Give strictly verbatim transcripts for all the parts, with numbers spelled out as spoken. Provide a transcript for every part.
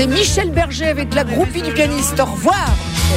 C'est Michel Berger avec la groupie du pianiste. Au revoir.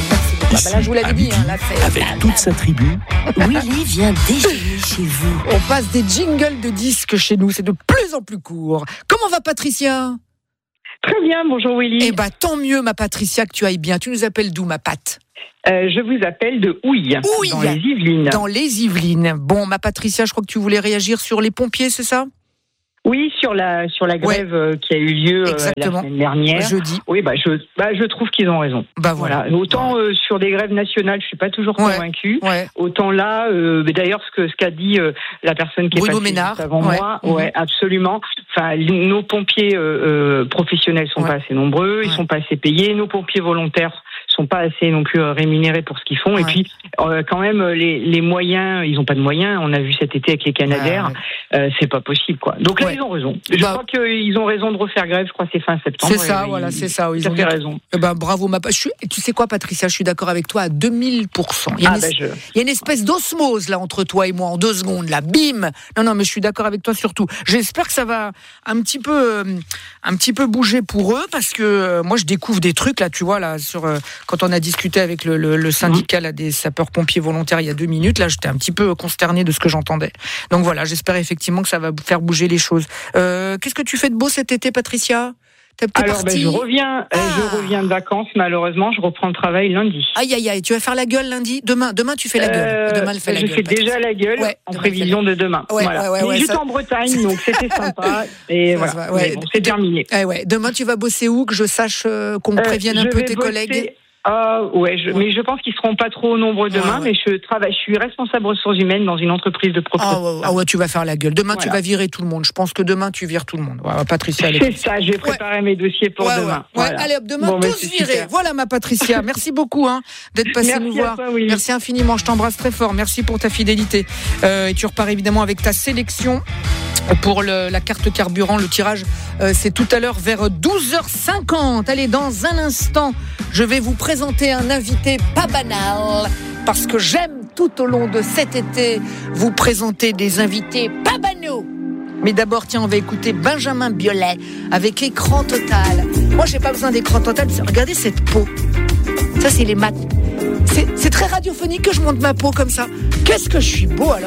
Ah bah là, je vous l'avais dit. Hein, là, c'est... Avec toute sa tribu, Willy vient déjeuner chez vous. On passe des jingles de disques chez nous. C'est de plus en plus court. Comment va Patricia ? Très bien, bonjour Willy. Eh bah tant mieux ma Patricia que tu ailles bien. Tu nous appelles d'où ma Pat ? Euh, je vous appelle de Houille, Houille, dans les Yvelines. Dans les Yvelines. Bon, ma Patricia, je crois que tu voulais réagir sur les pompiers, c'est ça ? Oui, sur la sur la grève ouais. qui a eu lieu euh, la semaine dernière. Jeudi. Oui, bah je bah je trouve qu'ils ont raison. Bah voilà. voilà. Autant euh, sur des grèves nationales, je suis pas toujours ouais. convaincue. Ouais. Autant là, euh, d'ailleurs ce que ce qu'a dit euh, la personne qui Bruno est passée Ménard. avant ouais. moi, mmh. ouais, absolument. Enfin, nos pompiers euh, euh, professionnels sont ouais. pas assez nombreux, ils ouais. sont pas assez payés. Nos pompiers volontaires sont pas assez non plus euh, rémunérés pour ce qu'ils font. Ouais. Et puis euh, quand même les les moyens, ils ont pas de moyens. On a vu cet été avec les Canadaires, ouais. euh, c'est pas possible quoi. Donc là ouais. ils ont raison. Je bah, Je crois qu'ils ont raison de refaire grève, je crois que c'est fin septembre. C'est ça, voilà, ils, c'est ça. Ils ont fait raison. Eh ben, bravo, ma... je suis... Tu sais quoi, Patricia, je suis d'accord avec toi à deux mille pour cent. Il y a, ah, une... ben je... Il y a une espèce d'osmose, là, entre toi et moi, en deux secondes, là, bim. Non, non, mais je suis d'accord avec toi surtout. J'espère que ça va un petit peu, euh, un petit peu bouger pour eux, parce que euh, moi, je découvre des trucs, là, tu vois, là, sur, euh, quand on a discuté avec le, le, le syndicat là, des sapeurs-pompiers volontaires il y a deux minutes, là, j'étais un petit peu consterné de ce que j'entendais. Donc voilà, j'espère effectivement que ça va faire bouger les choses. Euh, qu'est-ce que tu fais de beau cet été, Patricia ? Alors, ben, je reviens, ah. je reviens de vacances. Malheureusement, je reprends le travail lundi. Aïe, aïe, aïe. Tu vas faire la gueule lundi. Demain, demain, tu fais la gueule. Euh, demain, elle fait la je gueule. fais déjà la gueule ouais, en prévision de demain. Ouais, voilà. ouais, ouais, ouais, juste ça... en Bretagne, donc c'était sympa. Et ça voilà. Ouais. Bon, c'est de... terminé. Eh ouais. Demain, tu vas bosser où ? Que je sache euh, qu'on euh, prévienne un peu tes bosser... collègues. Ah ouais, je, ouais, mais je pense qu'ils seront pas trop nombreux demain. Ouais, ouais. Mais je travaille, je suis responsable ressources humaines dans une entreprise de propreté. Ah ouais, ah ouais, tu vas faire la gueule. Demain, voilà. Tu vas virer tout le monde. Je pense que demain, tu vires tout le monde. Ouais, Patricia, c'est ça. Je vais préparer ouais. mes dossiers pour ouais, demain. Ouais. Voilà. Ouais, allez, hop, demain bon, tous virés. Super. Voilà, ma Patricia. Merci beaucoup hein, d'être passée nous voir. Toi, oui. Merci infiniment. Je t'embrasse très fort. Merci pour ta fidélité. Euh, et tu repars évidemment avec ta sélection. Pour le, la carte carburant, le tirage, euh, c'est tout à l'heure vers douze heures cinquante. Allez, dans un instant, je vais vous présenter un invité pas banal, parce que j'aime tout au long de cet été vous présenter des invités pas banaux. Mais d'abord, tiens, on va écouter Benjamin Biolay avec Écran Total. Moi, j'ai pas besoin d'écran total. Regardez cette peau. Ça, c'est les maths. C'est, c'est très radiophonique que je monte ma peau comme ça. Qu'est-ce que je suis beau alors.